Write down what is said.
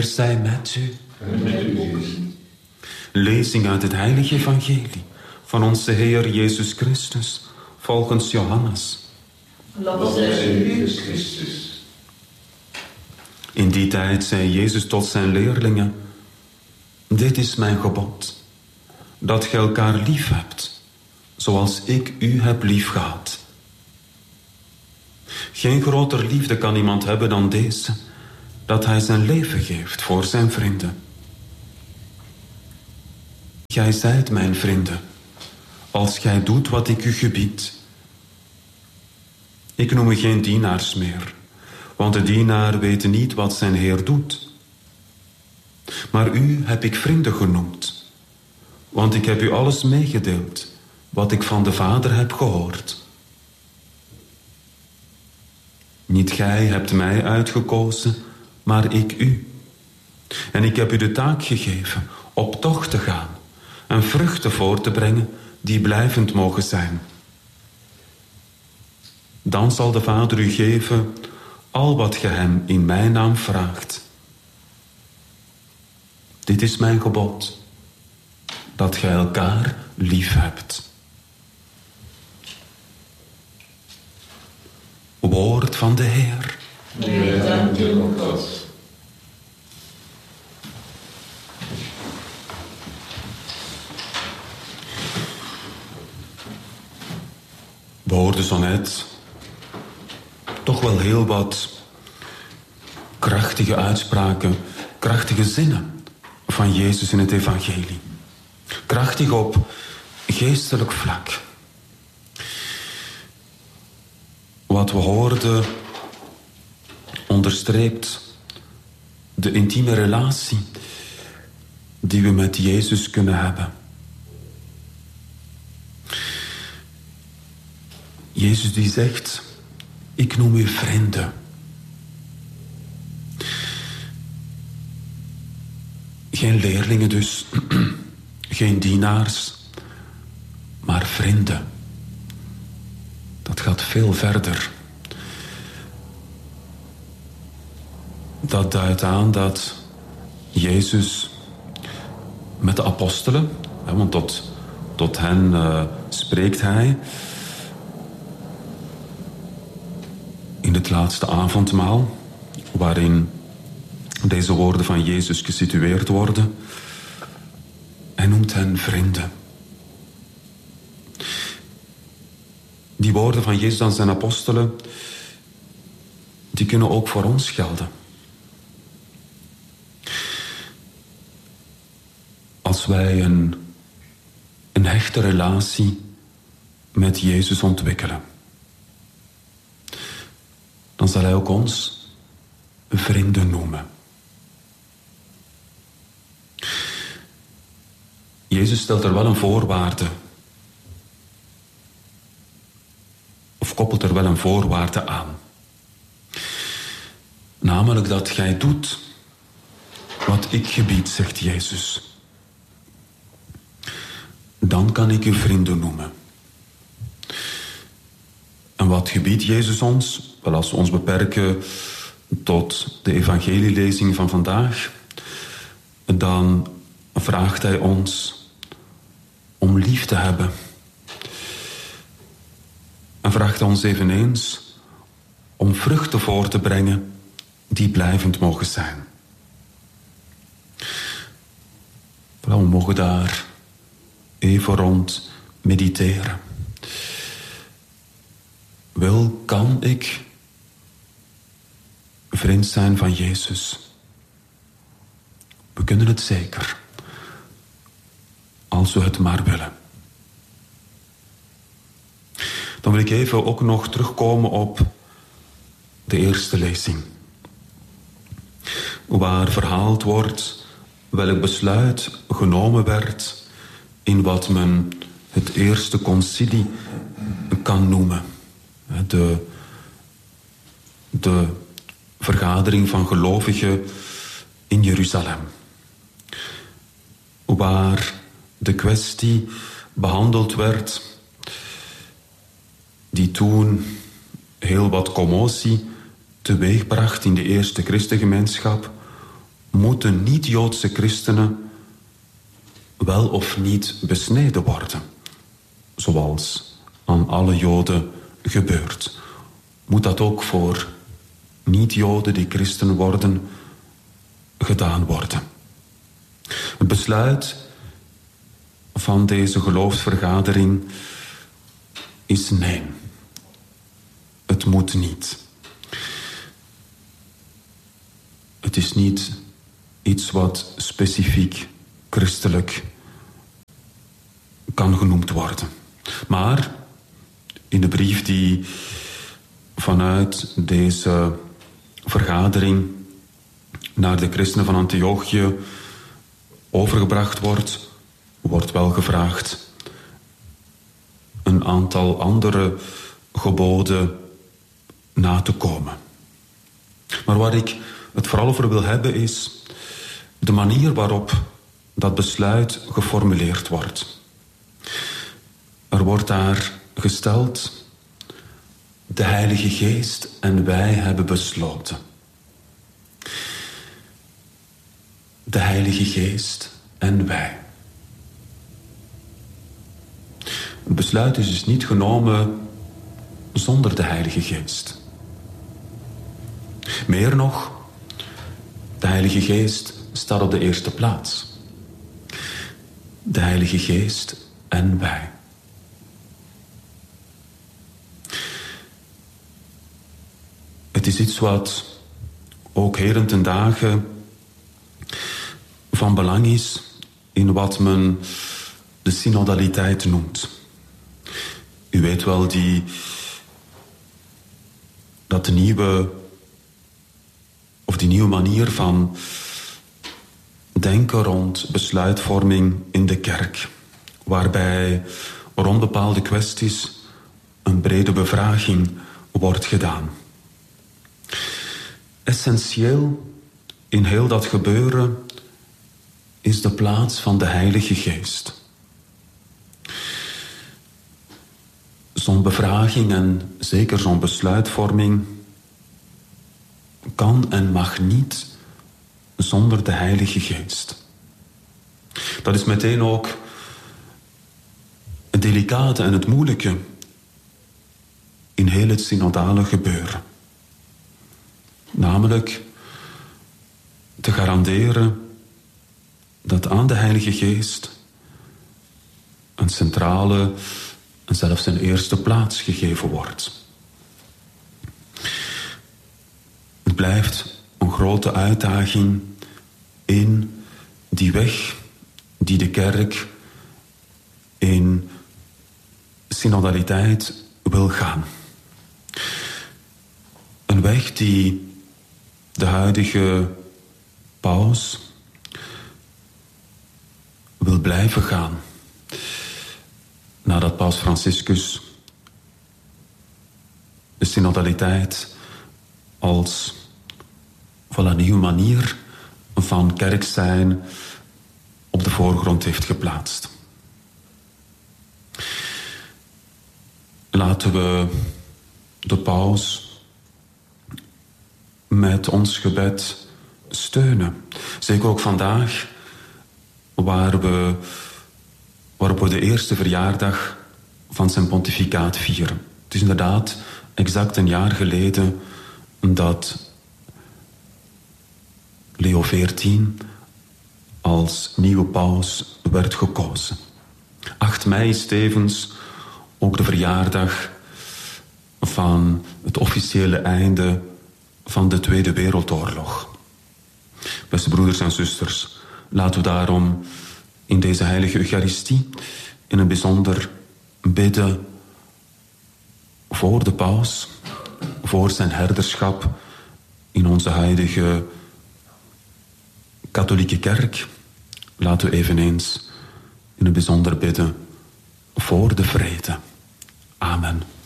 Zij met u. En met uw geest. Lezing uit het heilige evangelie van onze Heer Jezus Christus, volgens Johannes. Lof zij u, Jezus Christus. In die tijd zei Jezus tot zijn leerlingen: dit is mijn gebod, dat gij elkaar lief hebt, zoals ik u heb liefgehad. Geen groter liefde kan iemand hebben dan deze, dat hij zijn leven geeft voor zijn vrienden. Gij zijt mijn vrienden, als gij doet wat ik u gebied. Ik noem u geen dienaars meer, want de dienaar weet niet wat zijn Heer doet. Maar u heb ik vrienden genoemd, want ik heb u alles meegedeeld wat ik van de Vader heb gehoord. Niet gij hebt mij uitgekozen, maar ik u. En ik heb u de taak gegeven op tocht te gaan en vruchten voor te brengen die blijvend mogen zijn. Dan zal de Vader u geven al wat ge hem in mijn naam vraagt. Dit is mijn gebod, dat gij elkaar lief hebt. Woord van de Heer. Wij danken u, God. We hoorden zo net toch wel heel wat krachtige uitspraken, krachtige zinnen van Jezus in het evangelie. Krachtig op geestelijk vlak. Wat we hoorden onderstreept de intieme relatie die we met Jezus kunnen hebben. Jezus die zegt: ik noem u vrienden. Geen leerlingen dus, geen dienaars, maar vrienden. Dat gaat veel verder. Dat duidt aan dat Jezus met de apostelen, want tot hen spreekt hij in het laatste avondmaal, waarin deze woorden van Jezus gesitueerd worden. Hij noemt hen vrienden. Die woorden van Jezus aan zijn apostelen, die kunnen ook voor ons gelden. Als wij een hechte relatie met Jezus ontwikkelen, dan zal hij ook ons vrienden noemen. Jezus stelt er wel een voorwaarde, of koppelt er wel een voorwaarde aan. Namelijk dat gij doet wat ik gebied, zegt Jezus. Dan kan ik u vrienden noemen. En wat gebiedt Jezus ons? Wel, als we ons beperken tot de evangelielezing van vandaag, dan vraagt hij ons om lief te hebben. En vraagt hij ons eveneens om vruchten voor te brengen die blijvend mogen zijn. We mogen daar even rond mediteren. Wel, kan ik vriend zijn van Jezus? We kunnen het zeker, als we het maar willen. Dan wil ik even ook nog terugkomen op de eerste lezing, waar verhaald wordt welk besluit genomen werd in wat men het eerste concilie kan noemen. De vergadering van gelovigen in Jeruzalem, waar de kwestie behandeld werd die toen heel wat commotie teweegbracht in de eerste christengemeenschap moeten niet-Joodse christenen wel of niet besneden worden, zoals aan alle Joden gebeurt. Moet dat ook voor niet-Joden die christen worden gedaan worden? Het besluit van deze geloofsvergadering is nee. Het moet niet. Het is niet iets wat specifiek christelijk kan genoemd worden. Maar in de brief die vanuit deze vergadering naar de christenen van Antiochië overgebracht wordt wel gevraagd een aantal andere geboden na te komen. Maar waar ik het vooral over wil hebben is de manier waarop dat besluit geformuleerd wordt. Er wordt daar gesteld: de Heilige Geest en wij hebben besloten. De Heilige Geest en wij. Het besluit is dus niet genomen zonder de Heilige Geest. Meer nog, de Heilige Geest staat op de eerste plaats. De Heilige Geest en wij. Het is iets wat ook heden ten dagen van belang is in wat men de synodaliteit noemt. U weet wel dat die nieuwe manier van denken rond besluitvorming in de kerk, waarbij rond bepaalde kwesties een brede bevraging wordt gedaan. Essentieel in heel dat gebeuren is de plaats van de Heilige Geest. Zo'n bevraging en zeker zo'n besluitvorming kan en mag niet zonder de Heilige Geest. Dat is meteen ook het delicate en het moeilijke in heel het synodale gebeuren. Namelijk te garanderen dat aan de Heilige Geest een centrale en zelfs een eerste plaats gegeven wordt. Het blijft een grote uitdaging in die weg die de kerk in synodaliteit wil gaan. Een weg die de huidige paus wil blijven gaan. Nadat paus Franciscus de synodaliteit als een nieuwe manier van kerk zijn op de voorgrond heeft geplaatst. Laten we de paus met ons gebed steunen. Zeker ook vandaag, waarop we de eerste verjaardag van zijn pontificaat vieren. Het is inderdaad exact een jaar geleden dat Leo XIV als nieuwe paus werd gekozen. 8 mei is tevens ook de verjaardag van het officiële einde van de Tweede Wereldoorlog. Beste broeders en zusters, laten we daarom in deze heilige Eucharistie in een bijzonder bidden voor de paus, voor zijn herderschap in onze huidige katholieke kerk. Laten we eveneens in een bijzonder bidden voor de vrede. Amen.